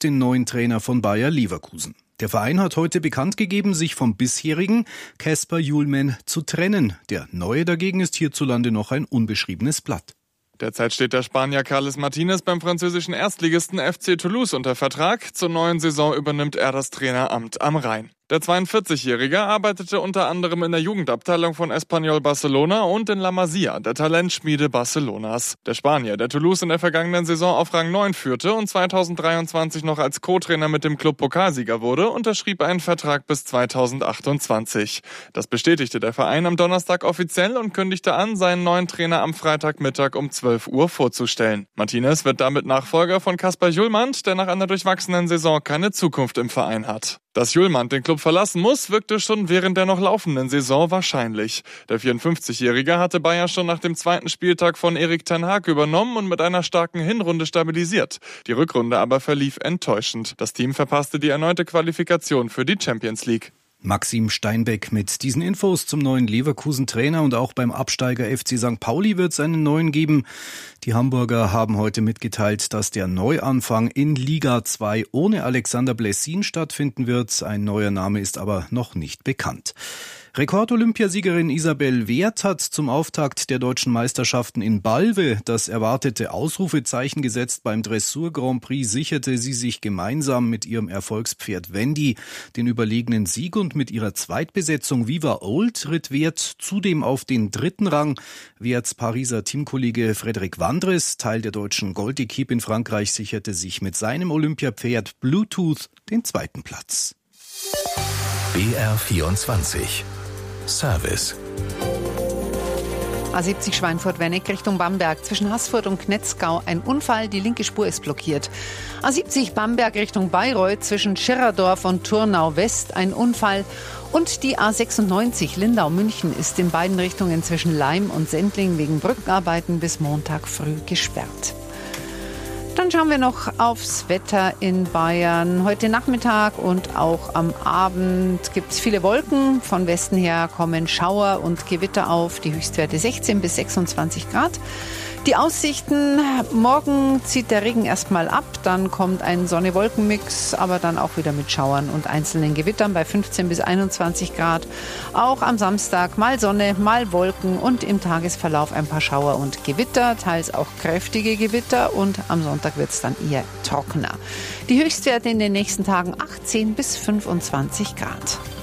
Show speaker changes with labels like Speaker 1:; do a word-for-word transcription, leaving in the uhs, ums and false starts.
Speaker 1: den neuen Trainer von Bayer Leverkusen. Der Verein hat heute bekannt gegeben, sich vom bisherigen Kasper Hjulmand zu trennen. Der neue dagegen ist hierzulande noch ein unbeschriebenes Blatt.
Speaker 2: Derzeit steht der Spanier Carles Martinez beim französischen Erstligisten F C Toulouse unter Vertrag. Zur neuen Saison übernimmt er das Traineramt am Rhein. Der zweiundvierzigjährige arbeitete unter anderem in der Jugendabteilung von Espanyol Barcelona und in La Masia, der Talentschmiede Barcelonas. Der Spanier, der Toulouse in der vergangenen Saison auf Rang neun führte und zweitausenddreiundzwanzig noch als Co-Trainer mit dem Club Pokalsieger wurde, unterschrieb einen Vertrag bis zweitausendachtundzwanzig. Das bestätigte der Verein am Donnerstag offiziell und kündigte an, seinen neuen Trainer am Freitagmittag um zwölf Uhr vorzustellen. Martinez wird damit Nachfolger von Kasper Hjulmand, der nach einer durchwachsenen Saison keine Zukunft im Verein hat. Dass Hjulmand den Club verlassen muss, wirkte schon während der noch laufenden Saison wahrscheinlich. Der vierundfünfzigjährige hatte Bayer schon nach dem zweiten Spieltag von Erik ten Hag übernommen und mit einer starken Hinrunde stabilisiert. Die Rückrunde aber verlief enttäuschend. Das Team verpasste die erneute Qualifikation für die Champions League.
Speaker 1: Maxim Steinbeck mit diesen Infos zum neuen Leverkusen-Trainer, und auch beim Absteiger F C Sankt Pauli wird es einen neuen geben. Die Hamburger haben heute mitgeteilt, dass der Neuanfang in Liga zwei ohne Alexander Blessin stattfinden wird. Ein neuer Name ist aber noch nicht bekannt. Rekord-Olympiasiegerin Isabel Wert hat zum Auftakt der deutschen Meisterschaften in Balve das erwartete Ausrufezeichen gesetzt. Beim Dressur-Grand Prix sicherte sie sich gemeinsam mit ihrem Erfolgspferd Wendy den überlegenen Sieg, und mit ihrer Zweitbesetzung Viva Old ritt Wert zudem auf den dritten Rang. Werts Pariser Teamkollege Frederik Wandres, Teil der deutschen Gold-Equipe in Frankreich, sicherte sich mit seinem Olympiapferd Bluetooth den zweiten Platz.
Speaker 3: B R vierundzwanzig Service.
Speaker 4: A siebzig Schweinfurt-Wernick Richtung Bamberg. Zwischen Haßfurt und Knetzgau ein Unfall, die linke Spur ist blockiert. A siebzig Bamberg Richtung Bayreuth zwischen Schirrerdorf und Turnau West ein Unfall. Und die A sechsundneunzig Lindau-München ist in beiden Richtungen zwischen Laim und Sendling wegen Brückenarbeiten bis Montag früh gesperrt. Dann schauen wir noch aufs Wetter in Bayern. Heute Nachmittag und auch am Abend gibt es viele Wolken. Von Westen her kommen Schauer und Gewitter auf. Die Höchstwerte sechzehn bis sechsundzwanzig Grad. Die Aussichten: Morgen zieht der Regen erstmal ab, dann kommt ein Sonne-Wolken-Mix, aber dann auch wieder mit Schauern und einzelnen Gewittern bei fünfzehn bis einundzwanzig Grad. Auch am Samstag mal Sonne, mal Wolken und im Tagesverlauf ein paar Schauer und Gewitter, teils auch kräftige Gewitter, und am Sonntag wird es dann eher trockener. Die Höchstwerte in den nächsten Tagen achtzehn bis fünfundzwanzig Grad.